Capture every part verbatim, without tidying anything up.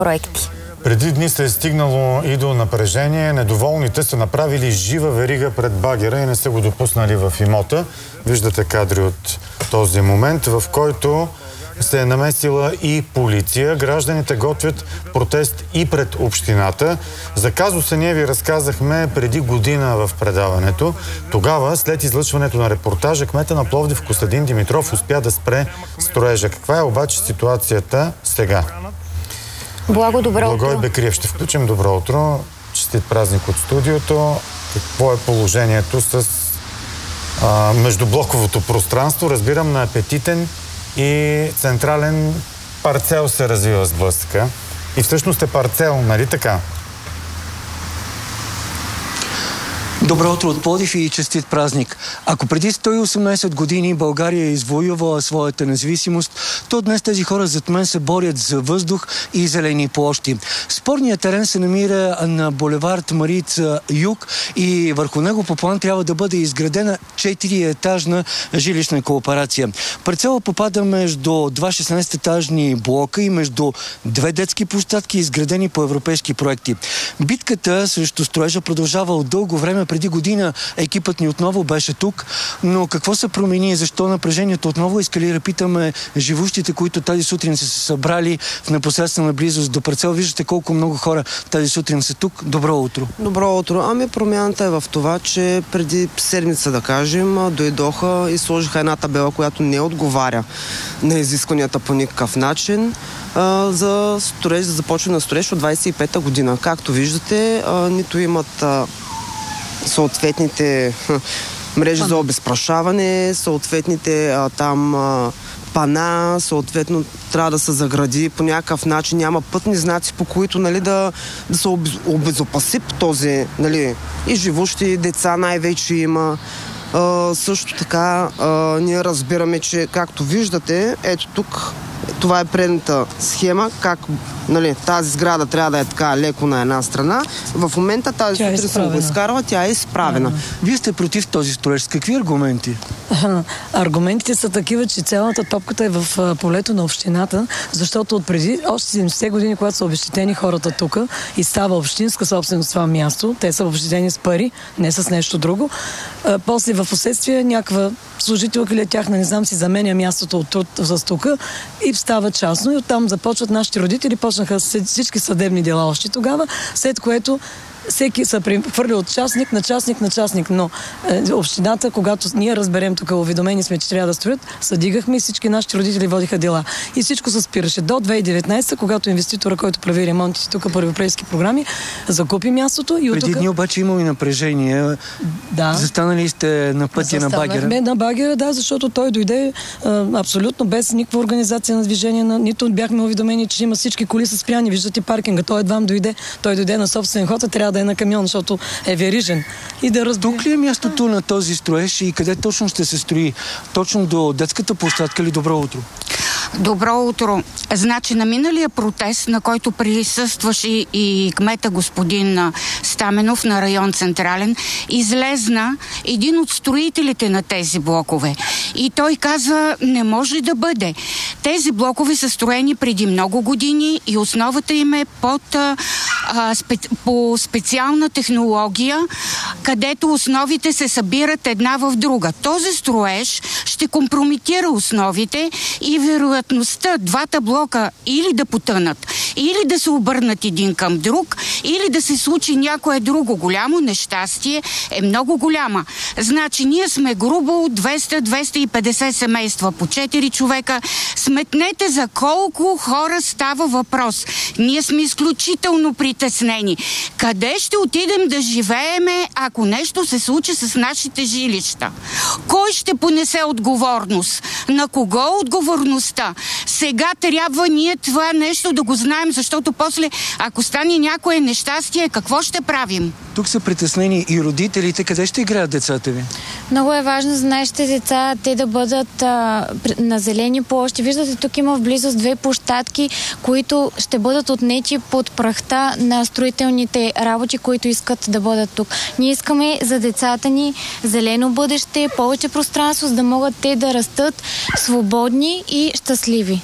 проекти. Преди дни се е стигнало и до напрежение. Недоволните са направили жива верига пред багера и не са го допуснали в имота. Виждате кадри от този момент, в който се е намесила и полиция. Гражданите готвят протест и пред общината. За казуса ние ви разказахме преди година в предаването. Тогава, след излъчването на репортажа, кмета на Пловдив Костадин Димитров успя да спре строежа. Каква е обаче ситуацията сега? Благо, добро утро. Благой Бекриев, ще включим добро утро. Честит празник от студиото. Какво е положението с а, междублоковото пространство? Разбирам, на апетитен и централен парцел се развива сблъсъка. И всъщност е парцел, нали така? Добро утро от Пловдив и честит празник. Ако преди сто и осемнадесет години България е извоювала своята независимост, то днес тези хора зад мен се борят за въздух и зелени площи. Спорният терен се намира на булевард Марица Юг и върху него по план трябва да бъде изградена четириетажна жилищна кооперация. Парцела попада между два шестнадесететажни блока и между две детски площадки, изградени по европейски проекти. Битката срещу строежа продължава от дълго време. Преди година екипът ни отново беше тук, но какво се промени и защо напрежението отново ескалира? Питаме живущите, които тази сутрин са се събрали в непосредствена близост до парцел. Виждате колко много хора тази сутрин са тук. Добро утро. Добро утро. Ами промяната е в това, че преди седмица, да кажем, дойдоха и сложиха една табела, която не отговаря на изискванията по никакъв начин а, за строеж, за започване на строеж от двадесет и пета година. Както виждате, а, нито имат а, съответните ха, мрежи за обезпрашаване, съответните а, там а, пана, съответно трябва да се загради по някакъв начин. Няма пътни знаци, по които, нали, да, да се обезопаси този, нали, и живущи, и деца най-вече има. А, също така а, ние разбираме, че както виждате, ето тук, това е предната схема, как, нали, тази сграда трябва да е така леко на една страна. В момента тази сутрин се го изкарва, тя е изправена. А, вие сте против този строеж. С какви аргументи? Аргументите са такива, че цялата топката е в полето на общината, защото от преди още седемдесет години, когато са обезщетени хората тук и става общинска собственост това място, те са обезщетени с пари, не с нещо друго. А, после в последствие някаква служителка или тяхна, не знам, си заменя мястото от труд с тук и става частно и оттам започват нашите родители, почнаха всички съдебни дела още тогава, след което всеки се прехвърли от частник на частник на частник, но е, общината, когато ние разберем тук, уведомени сме, че трябва да строят, съдигахме и всички наши родители водиха дела. И всичко се спираше до две хиляди и деветнадесета, когато инвеститора, който прави ремонтите тук по европейски програми, закупи мястото и Преди оттук... дни обаче има и напрежение. Да. Застанали сте на пътя на багера? на багера, да, защото той дойде а, абсолютно без никаква организация на движение, на... нито бяхме уведомени, че има всички коли са спряни. Виждате паркинга, той едва дойде. Той дойде на собствен ход, а трябва да е на камион, защото е верижен. И да разбира... Тук ли е мястото на този строеж и къде точно ще се строи? Точно до детската площадка ли? Добро утро! Добро утро! Значи на миналия протест, на който присъстваше и кмета господин Стаменов на район Централен, излезна един от строителите на тези блокове. И той каза, не може да бъде. Тези блокове са строени преди много години и основата им е под, а, спе, по специална технология, където основите се събират една в друга. Този строеж ще компрометира основите и вероятността двата блока или да потънат, или да се обърнат един към друг, или да се случи някое друго голямо нещастие е много голяма. Значи ние сме грубо двеста до двеста и петдесет семейства по четири човека. Сметнете за колко хора става въпрос. Ние сме изключително притеснени. Къде ще отидем да живееме, ако нещо се случи с нашите жилища? Кой ще понесе отговорност? На кого отговорността? Сега трябва ние това нещо да го знаем, защото после, ако стане някое нещастие, какво ще правим? Тук са притеснени и родителите. Къде ще играят децата ви? Много е важно за нашите деца те да бъдат а, на зелени площи. Виждате, тук има в близост две площадки, които ще бъдат отнети под прахта на строителните работи, които искат да бъдат тук. Ние искаме за децата ни зелено бъдеще, повече пространство, за да могат те да растат свободни и щастливи.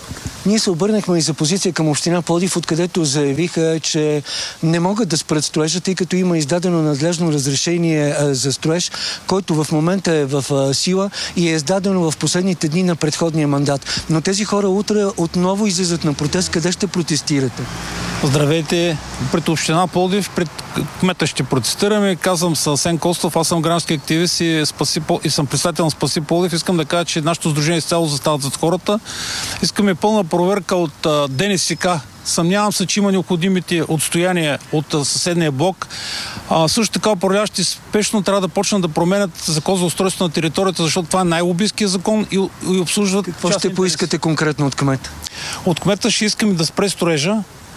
Ние се обърнахме и за позиция към община Пловдив, откъдето заявиха, че не могат да спрат строежа, тъй като има издадено надлежно разрешение за строеж, който в момента е в сила и е издадено в последните дни на предходния мандат. Но тези хора утре отново излизат на протест. Къде ще протестирате? Здравейте! Пред община Пловдив, пред кмета ще протестираме. Казвам се Асен Костов, аз съм граждански активист и, спаси, и съм председател на Спаси Пловдив. Искам да кажа, че нашето сдружение изцяло застава зад хората. Искаме пълна проверка от а, ДНСК. Съмнявам се, че има необходимите отстояния от съседния блок. А, също така управляващи спешно трябва да почнат да променят закон за устройство на територията, защото това е най-лобистският закон и, и обслужват... Какво ще поискате конкретно от кмета? От кмета ще искаме да спре строежа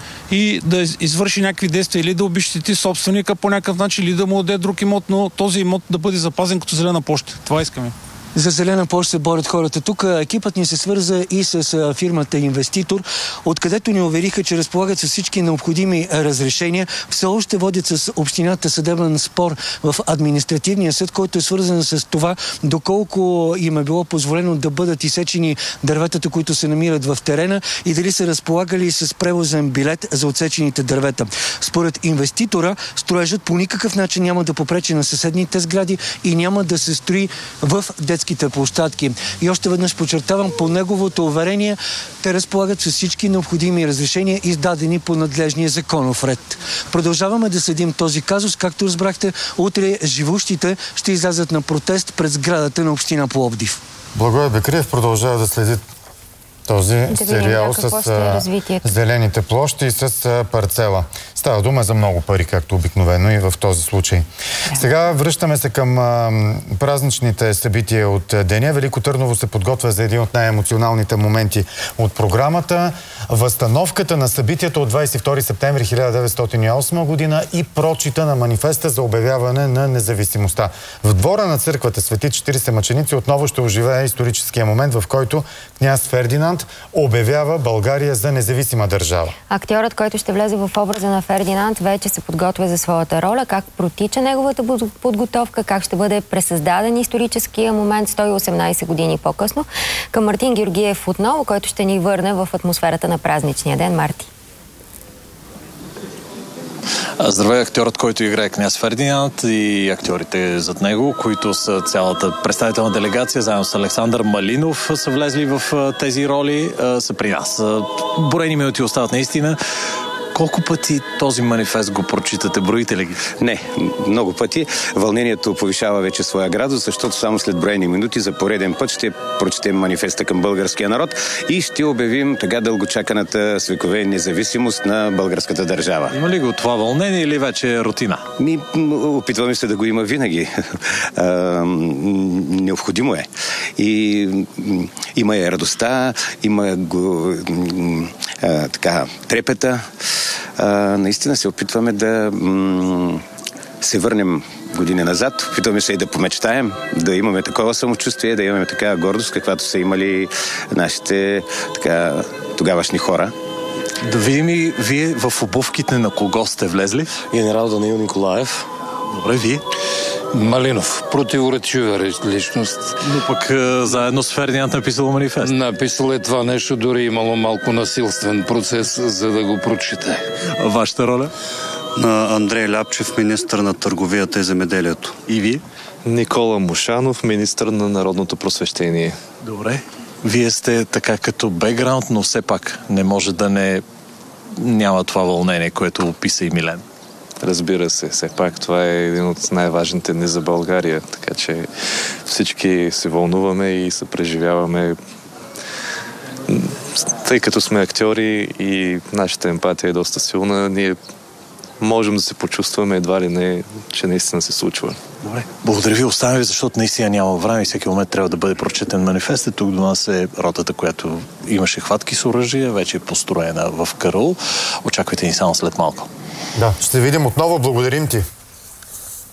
и да извърши някакви действия или да обезщети собственика по някакъв начин, или да му даде друг имот, но този имот да бъде запазен като зелена площ. Това искаме. За зелена площ се борят хората. Тук екипът ни се свърза и с фирмата Инвеститор, откъдето ни увериха, че разполагат с всички необходими разрешения. Все още водят с общината съдебен спор в административния съд, който е свързан с това доколко им е било позволено да бъдат изсечени дърветата, които се намират в терена, и дали са разполагали с превозен билет за отсечените дървета. Според инвеститора, строежът по никакъв начин няма да попречи на съседните сгради и няма да се строи в детските площадки. И още веднъж подчертавам, по неговото уверение, те разполагат с всички необходими разрешения, издадени по надлежния законов ред. Продължаваме да следим този казус. Както разбрахте, утре живущите ще излязат на протест пред сградата на община Пловдив. Благой Бекриев продължава да следи този да сериал с е зелените площи и с парцела. Става дума за много пари, както обикновено и в този случай. Да. Сега връщаме се към а, празничните събития от деня. Велико Търново се подготвя за един от най-емоционалните моменти от програмата. Възстановката на събитията от двадесет и втори септември хиляда деветстотин и осма година и прочита на манифеста за обявяване на независимостта. В двора на църквата Свети четиридесет мъченици отново ще оживее историческия момент, в който княз Фердинанд обявява България за независима държава. Актьорът, който ще влезе в образа на Фердинанд, вече се подготвя за своята роля. Как протича неговата подготовка, как ще бъде пресъздаден историческия момент сто и осемнадесет години по-късно. Към Мартин Георгиев отново, който ще ни върне в атмосферата на празничния ден. Марти. Здравей, актьорът, който играе княз Фердинанд и актьорите зад него, които са цялата представителна делегация, заедно с Александър Малинов са влезли в тези роли, са при нас. Броени минути остават наистина. Колко пъти този манифест го прочитате? Броите ли ги? Не, много пъти. Вълнението повишава вече своя градус, защото само след броени минути за пореден път ще прочетем манифеста към българския народ и ще обявим така дългочаканата с векове независимост на българската държава. Има ли го това вълнение или вече е рутина? Ми, опитваме се да го има винаги. А, необходимо е. И има и радостта, има го а, така трепета. Uh, наистина се опитваме да м- се върнем години назад, опитваме се и да помечтаем, да имаме такова самочувствие, да имаме такава гордост, каквато са имали нашите така, тогавашни хора. Да видим и вие в обувките на кого сте влезли? Генерал Даниил Николаев. Добре, вие? Малинов. Противоречива личност. Но пък заедно с Фердинанд написал манифест. Написал е това нещо, дори имало малко насилствен процес, за да го прочете. Вашата роля? На Андрей Ляпчев, министър на търговията и земеделието. И вие? Никола Мушанов, министър на народното просвещение. Добре. Вие сте така като бекграунд, но все пак не може да не няма това вълнение, което описа и Милен. Разбира се, все пак това е един от най-важните дни за България, така че всички се вълнуваме и се преживяваме. Тъй като сме актьори и нашата емпатия е доста силна, ние можем да се почувстваме едва ли не, че наистина се случва. Добре. Благодаря ви, оставя ви, защото наистина няма време и всеки момент трябва да бъде прочетен манифест. Тук до нас е ротата, която имаше хватки с оръжие, вече е построена в караул. Очаквайте ни само след малко. Да, ще видим отново. Благодарим ти.